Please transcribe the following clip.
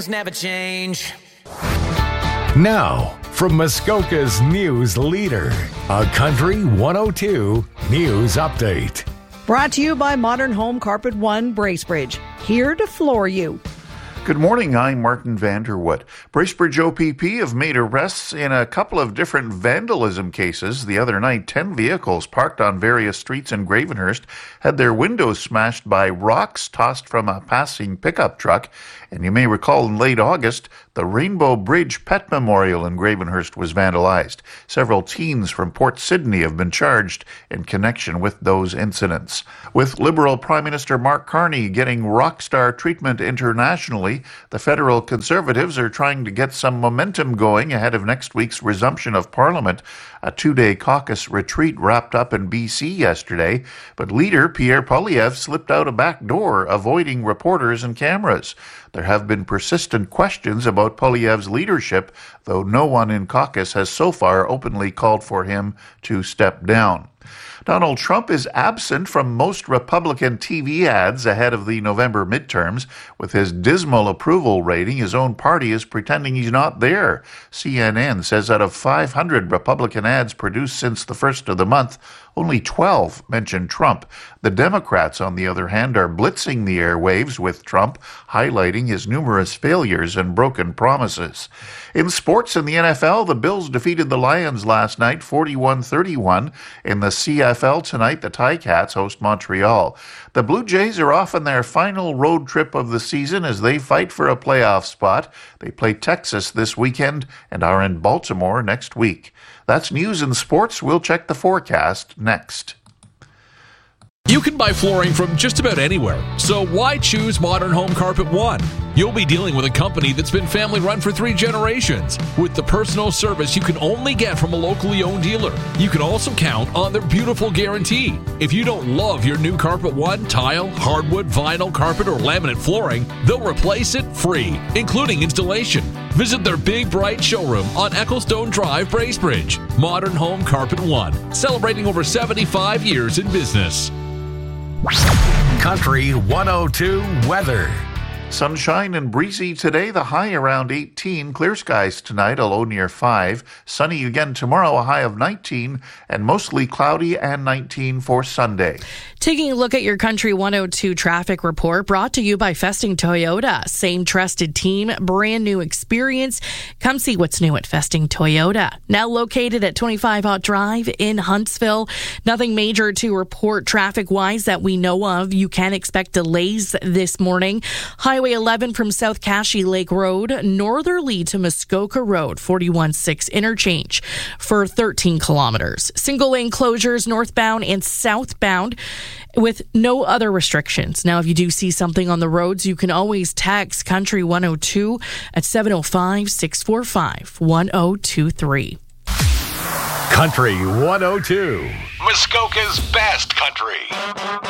things never change. Now, from Muskoka's news leader, a Country 102 News Update. Brought to you by Modern Home Carpet One, Bracebridge. Here to floor you. Good morning, I'm Martin Vanderwood. Bracebridge OPP have made arrests in a couple of different vandalism cases. The other night, 10 vehicles parked on various streets in Gravenhurst had their windows smashed by rocks tossed from a passing pickup truck. And you may recall in late August, the Rainbow Bridge Pet Memorial in Gravenhurst was vandalized. Several teens from Port Sydney have been charged in connection with those incidents. With Liberal Prime Minister Mark Carney getting rockstar treatment internationally, the federal Conservatives are trying to get some momentum going ahead of next week's resumption of Parliament. A two-day caucus retreat wrapped up in BC yesterday, but leader Pierre Poilievre slipped out a back door, avoiding reporters and cameras. There have been persistent questions about Poilievre's leadership, though no one in caucus has so far openly called for him to step down. Donald Trump is absent from most Republican TV ads ahead of the November midterms. With his dismal approval rating, his own party is pretending he's not there. CNN says out of 500 Republican ads produced since the first of the month, only 12 mention Trump. The Democrats, on the other hand, are blitzing the airwaves with Trump, highlighting his numerous failures and broken promises. In sports, in the NFL, the Bills defeated the Lions last night 41-31. In the CFL tonight, the Ticats host Montreal. The Blue Jays are off on their final road trip of the season as they fight for a playoff spot. They play Texas this weekend and are in Baltimore next week. That's news and sports. We'll check the forecast next. You can buy flooring from just about anywhere, so why choose Modern Home Carpet One? You'll be dealing with a company that's been family-run for 3 generations, with the personal service you can only get from a locally owned dealer. You can also count on their beautiful guarantee. If you don't love your new Carpet One, tile, hardwood, vinyl, carpet, or laminate flooring, they'll replace it free, including installation. Visit their big, bright showroom on Ecclestone Drive, Bracebridge. Modern Home Carpet One, celebrating over 75 years in business. Country 102 weather. Sunshine and breezy today, the high around 18. Clear skies tonight, a low near 5. Sunny again tomorrow, a high of 19. And mostly cloudy and 19 for Sunday. Taking a look at your Country 102 traffic report, brought to you by Festing Toyota. Same trusted team, brand new experience. Come see what's new at Festing Toyota. Now located at 25 Hot Drive in Huntsville. Nothing major to report traffic-wise that we know of. You can expect delays this morning. Highway 11 from South Cashy Lake Road, northerly to Muskoka Road, 41-6 interchange for 13 kilometers. Single lane closures northbound and southbound with no other restrictions. Now, if you do see something on the roads, you can always text Country 102 at 705-645-1023. Country 102. Muskoka's best country.